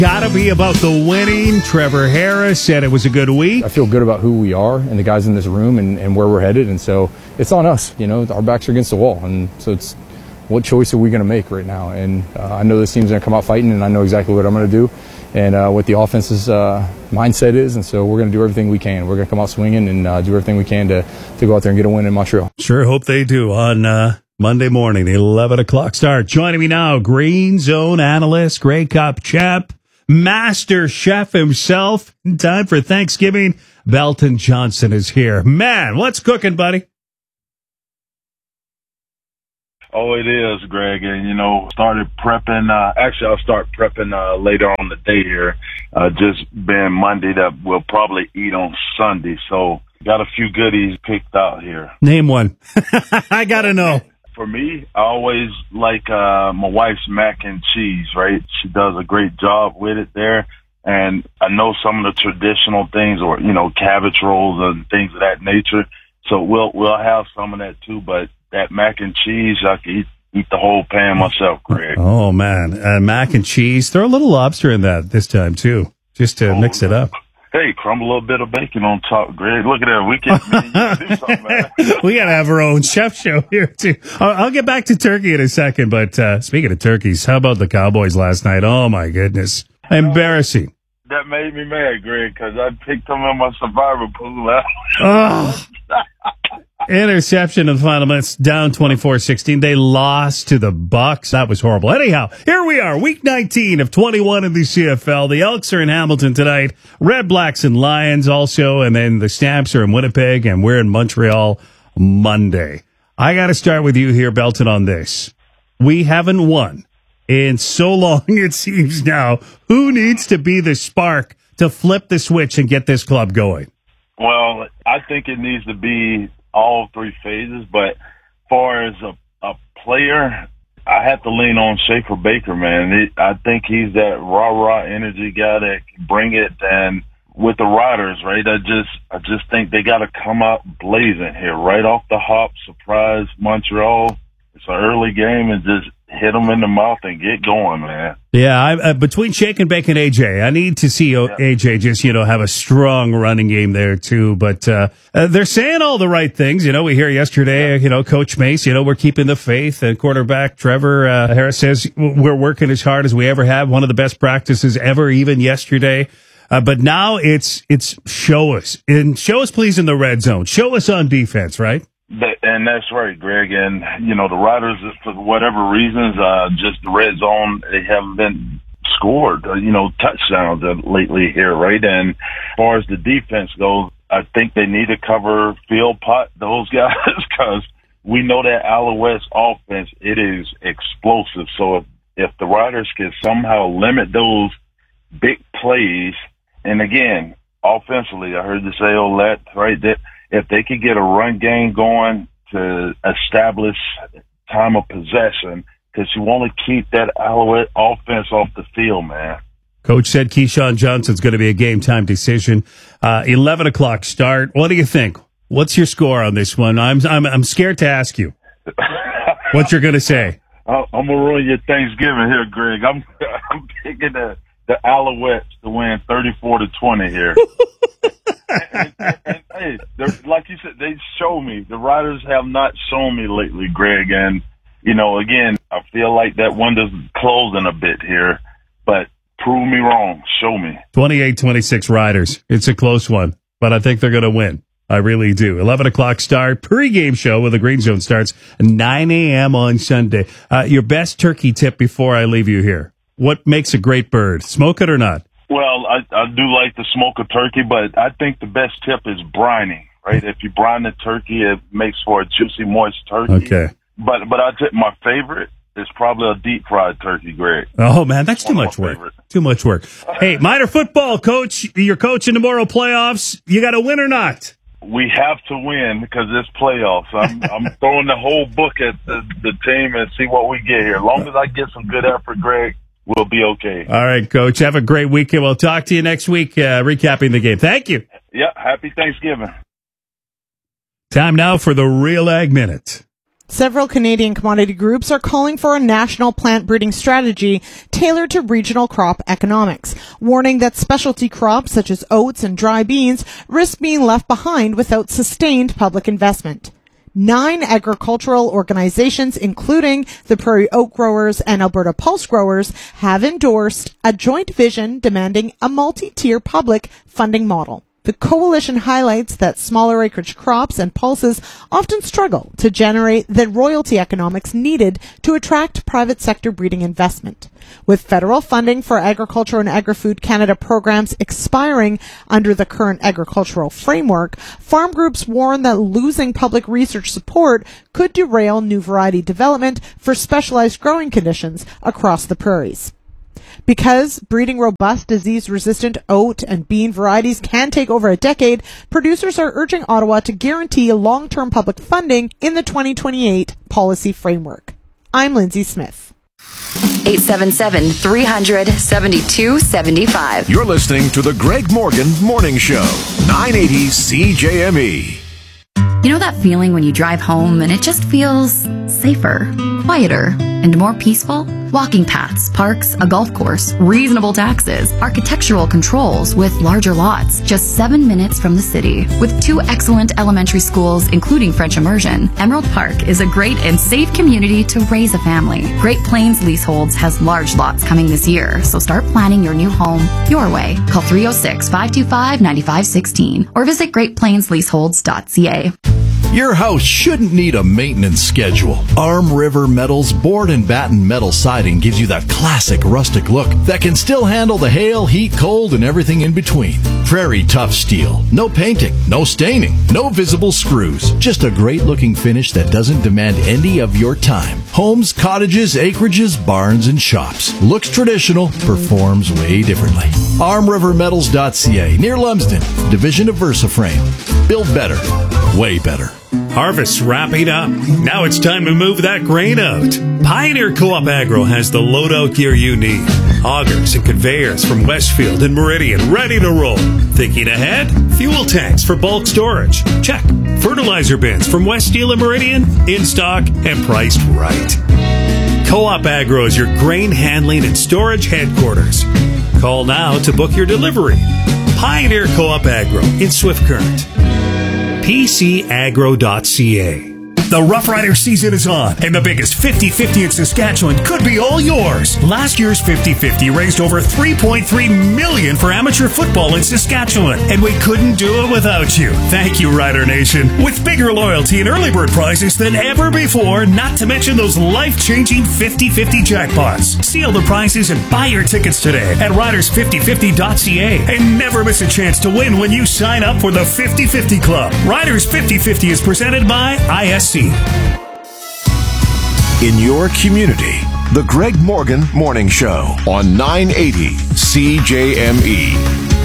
Gotta be about the winning. Trevor Harris said it was a good week. I feel good about who we are and the guys in this room and where we're headed. And so it's on us. You know, our backs are against the wall. And so it's what choice are we going to make right now? And I know this team's going to come out fighting, and I know exactly what I'm going to do and what the offense's mindset is. And so we're going to do everything we can. We're going to come out swinging and do everything we can to go out there and get a win in Montreal. Sure hope they do on Monday morning, 11 o'clock start. Joining me now, Green Zone analyst, Grey Cup champ, master chef himself. In time for Thanksgiving, Belton Johnson is here. Man, what's cooking, buddy? Oh, it is, Greg. And, you know, started prepping. Actually, I'll start prepping later on the day here. Just been Monday that we'll probably eat on Sunday. So got a few goodies picked out here. Name one. I got to know. For me, I always like my wife's mac and cheese, right? She does a great job with it there. And I know some of the traditional things or, you know, cabbage rolls and things of that nature. So we'll have some of that too, but that mac and cheese, I could eat the whole pan myself, Greg. Oh, man. Mac and cheese. Throw a little lobster in that this time, too, just to mix it up. Hey, crumble a little bit of bacon on top, Greg. Look at that. We can do something, man. We got to have our own chef show here, too. I'll get back to turkey in a second, but speaking of turkeys, how about the Cowboys last night? Oh, my goodness. Embarrassing. That made me mad, Greg, because I picked them in my survivor pool. Oh. Interception in the final minutes, down 24-16. They lost to the Bucs. That was horrible. Anyhow, here we are, week 19 of 21 in the CFL. The Elks are in Hamilton tonight. Red, Blacks, and Lions also. And then the Stamps are in Winnipeg, and we're in Montreal Monday. I got to start with you here, Belton, on this. We haven't won in so long, it seems now. Who needs to be the spark to flip the switch and get this club going? Well, I think it needs to be all three phases, but as far as a player, I have to lean on Schaefer Baker, man. I think he's that rah-rah energy guy that can bring it, and with the Riders, right, I just think they got to come out blazing here, right off the hop, surprise Montreal. It's an early game and just hit them in the mouth and get going, man. Yeah, between Shake and Bake and AJ, I need to see AJ just, have a strong running game there, too. But they're saying all the right things. We hear yesterday, Coach Mace, we're keeping the faith. And quarterback Trevor Harris says we're working as hard as we ever have. One of the best practices ever, even yesterday. But now it's show us. And show us, please, in the red zone. Show us on defense, right? And that's right, Greg. And, the Riders, for whatever reasons, just the red zone, they haven't been scored, touchdowns lately here, right? And as far as the defense goes, I think they need to cover field pot, those guys, because we know that Alouettes offense, it is explosive. So if the Riders can somehow limit those big plays, and again, offensively, I heard you say, Olette, right, that if they could get a run game going to establish time of possession, because you want to keep that Alouette offense off the field, man. Coach said Keyshawn Johnson's going to be a game-time decision. 11 o'clock start. What do you think? What's your score on this one? I'm scared to ask you what you're going to say. I'm going to ruin your Thanksgiving here, Greg. I'm picking the Alouettes to win 34-20 here. and hey, like you said, they show me. The Riders have not shown me lately, Greg. And, again, I feel like that window's closing a bit here. But prove me wrong. Show me. 28-26 Riders. It's a close one, but I think they're going to win. I really do. 11 o'clock start. Pre-game show with the Green Zone starts 9 a.m. on Sunday. Your best turkey tip before I leave you here. What makes a great bird? Smoke it or not? Well, I do like to smoke a turkey, but I think the best tip is brining, right? If you brine the turkey, it makes for a juicy, moist turkey. Okay. But I tip my favorite is probably a deep fried turkey, Greg. Oh, man, that's too much work. Too much work. Hey, Miner football coach, you're coaching tomorrow playoffs. You got to win or not? We have to win because it's playoffs. I'm throwing the whole book at the team and see what we get here. As long as I get some good effort, Greg, we'll be okay. All right, Coach. Have a great weekend. We'll talk to you next week, recapping the game. Thank you. Yeah, happy Thanksgiving. Time now for the Real Ag Minute. Several Canadian commodity groups are calling for a national plant breeding strategy tailored to regional crop economics, warning that specialty crops such as oats and dry beans risk being left behind without sustained public investment. 9 agricultural organizations, including the Prairie Oak Growers and Alberta Pulse Growers, have endorsed a joint vision demanding a multi-tier public funding model. The coalition highlights that smaller acreage crops and pulses often struggle to generate the royalty economics needed to attract private sector breeding investment. With federal funding for Agriculture and Agri-Food Canada programs expiring under the current agricultural framework, farm groups warn that losing public research support could derail new variety development for specialized growing conditions across the prairies. Because breeding robust, disease-resistant oat and bean varieties can take over a decade, producers are urging Ottawa to guarantee long-term public funding in the 2028 policy framework. I'm Lindsay Smith. 877-300-7275. You're listening to the Greg Morgan Morning Show, 980 CJME. You know that feeling when you drive home and it just feels safer, quieter, and more peaceful? Walking paths, parks, a golf course, reasonable taxes, architectural controls with larger lots, just 7 minutes from the city. With 2 excellent elementary schools, including French immersion, Emerald Park is a great and safe community to raise a family. Great Plains Leaseholds has large lots coming this year, so start planning your new home your way. Call 306-525-9516 or visit greatplainsleaseholds.ca. Your house shouldn't need a maintenance schedule. Arm River Metal's board and batten metal siding gives you that classic rustic look that can still handle the hail, heat, cold, and everything in between. Prairie Tough Steel. No painting, no staining, no visible screws. Just a great looking finish that doesn't demand any of your time. Homes, cottages, acreages, barns, and shops. Looks traditional, performs way differently. ArmRiverMetals.ca, near Lumsden, division of VersaFrame. Build better, way better. Harvest's wrapping up. Now it's time to move that grain out. Pioneer Co-op Agro has the loadout gear you need. Augers and conveyors from Westfield and Meridian ready to roll. Thinking ahead? Fuel tanks for bulk storage. Check. Fertilizer bins from West Steel and Meridian in stock and priced right. Co-op Agro is your grain handling and storage headquarters. Call now to book your delivery. Pioneer Co-op Agro in Swift Current. PCAgro.ca. The Rough Rider season is on, and the biggest 50-50 in Saskatchewan could be all yours. Last year's 50-50 raised over $3.3 million for amateur football in Saskatchewan, and we couldn't do it without you. Thank you, Rider Nation. With bigger loyalty and early bird prizes than ever before, not to mention those life-changing 50-50 jackpots. Seal the prizes and buy your tickets today at riders5050.ca, and never miss a chance to win when you sign up for the 50-50 Club. Riders 50-50 is presented by ISC. In your community, the Greg Morgan Morning Show on 980 CJME.